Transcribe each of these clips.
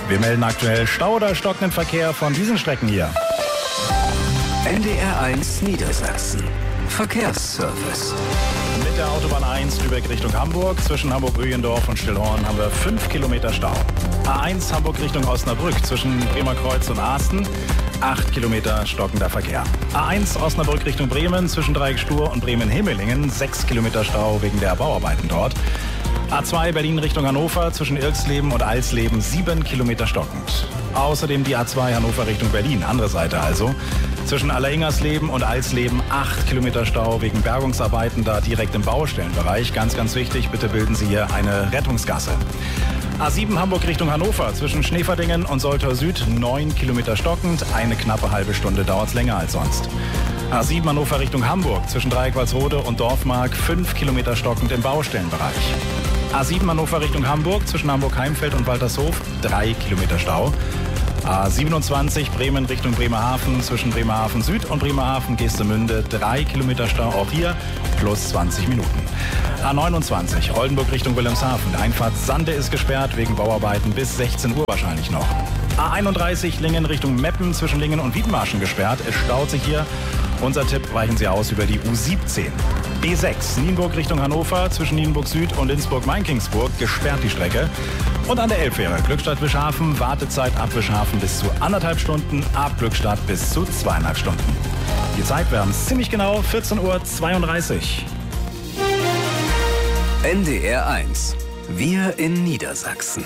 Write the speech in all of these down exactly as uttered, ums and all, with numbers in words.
Wir melden aktuell Stau oder stockenden Verkehr von diesen Strecken hier. N D R eins Niedersachsen. Verkehrsservice. Mit der Autobahn eins Lübeck Richtung Hamburg. Zwischen Hamburg-Öhlendorf und Stillhorn haben wir fünf Kilometer Stau. A eins Hamburg Richtung Osnabrück zwischen Bremer Kreuz und Asten. acht Kilometer stockender Verkehr. A eins Osnabrück Richtung Bremen zwischen Dreieckstuhr und Bremen-Himmelingen. sechs Kilometer Stau wegen der Bauarbeiten dort. A zwei Berlin Richtung Hannover zwischen Irksleben und Alsleben. sieben Kilometer stockend. Außerdem die A zwei Hannover Richtung Berlin, andere Seite also. Zwischen Alleringersleben und Alsleben acht Kilometer Stau wegen Bergungsarbeiten da direkt im Baustellenbereich. Ganz, ganz wichtig, bitte bilden Sie hier eine Rettungsgasse. A sieben Hamburg Richtung Hannover zwischen Schneeverdingen und Soltau Süd neun Kilometer stockend. Eine knappe halbe Stunde dauert es länger als sonst. A sieben Hannover Richtung Hamburg zwischen Dreieckwalsrode und Dorfmark fünf Kilometer stockend im Baustellenbereich. A sieben Hannover Richtung Hamburg zwischen Hamburg-Heimfeld und Waltershof drei Kilometer Stau. A siebenundzwanzig Bremen Richtung Bremerhaven zwischen Bremerhaven Süd und Bremerhaven Geestemünde drei Kilometer Stau, auch hier plus zwanzig Minuten. A neunundzwanzig Oldenburg Richtung Wilhelmshaven. Die Einfahrt Sande ist gesperrt wegen Bauarbeiten bis sechzehn Uhr wahrscheinlich noch. A einunddreißig Lingen Richtung Meppen zwischen Lingen und Wiedmarschen gesperrt. Es staut sich hier. Unser Tipp, weichen Sie aus über die U siebzehn. B sechs Nienburg Richtung Hannover zwischen Nienburg Süd und Innsbruck-Mainkingsburg gesperrt die Strecke. Und an der Elbfähre Glückstadt-Wischhafen Wartezeit ab Wischhafen bis zu anderthalb Stunden, ab Glückstadt bis zu zweieinhalb Stunden. Die Zeit werden ziemlich genau vierzehn Uhr zweiunddreißig. N D R eins. Wir in Niedersachsen.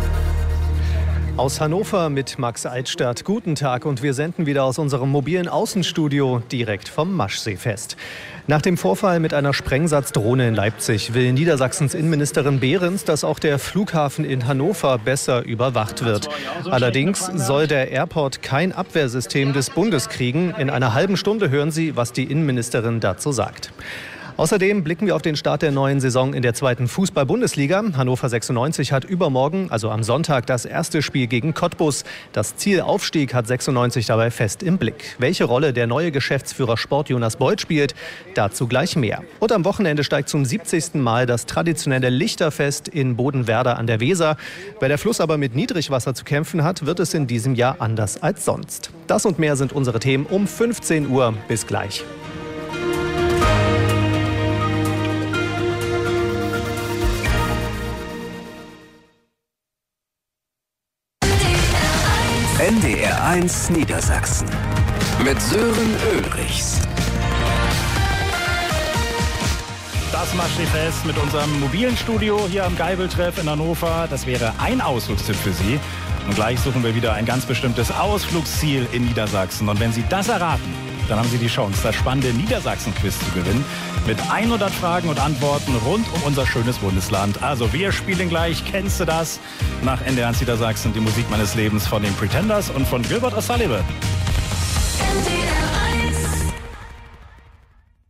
Aus Hannover mit Max Eitstadt. Guten Tag, und wir senden wieder aus unserem mobilen Außenstudio direkt vom Maschseefest. Nach dem Vorfall mit einer Sprengsatzdrohne in Leipzig will Niedersachsens Innenministerin Behrens, dass auch der Flughafen in Hannover besser überwacht wird. Allerdings soll der Airport kein Abwehrsystem des Bundes kriegen. In einer halben Stunde hören Sie, was die Innenministerin dazu sagt. Außerdem blicken wir auf den Start der neuen Saison in der zweiten Fußball-Bundesliga. Hannover sechsundneunzig hat übermorgen, also am Sonntag, das erste Spiel gegen Cottbus. Das Ziel Aufstieg hat sechsundneunzig dabei fest im Blick. Welche Rolle der neue Geschäftsführer Sport Jonas Beuth spielt, dazu gleich mehr. Und am Wochenende steigt zum siebzigsten Mal das traditionelle Lichterfest in Bodenwerder an der Weser. Weil der Fluss aber mit Niedrigwasser zu kämpfen hat, wird es in diesem Jahr anders als sonst. Das und mehr sind unsere Themen um fünfzehn Uhr. Bis gleich. N D R eins Niedersachsen mit Sören Ulrichs. Das Maschseefest mit unserem mobilen Studio hier am Geibeltreff in Hannover. Das wäre ein Ausflugstipp für Sie. Und gleich suchen wir wieder ein ganz bestimmtes Ausflugsziel in Niedersachsen. Und wenn Sie das erraten, dann haben Sie die Chance, das spannende Niedersachsen-Quiz zu gewinnen. Mit hundert Fragen und Antworten rund um unser schönes Bundesland. Also wir spielen gleich, kennst du das? Nach N D R eins Niedersachsen, die Musik meines Lebens von den Pretenders und von Gilbert O'Sullivan. N D R